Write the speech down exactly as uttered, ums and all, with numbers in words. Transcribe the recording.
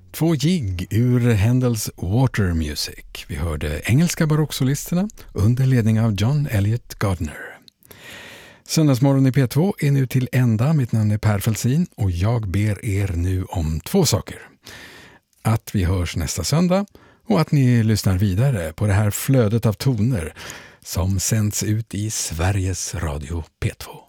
Två jigg ur Händels Water Music. Vi hörde engelska barocksolisterna under ledning av John Elliott Gardner. Söndagsmorgon i P två är nu till ända. Mitt namn är Per Felsin och jag ber er nu om två saker. Att vi hörs nästa söndag och att ni lyssnar vidare på det här flödet av toner som sänds ut i Sveriges Radio P två.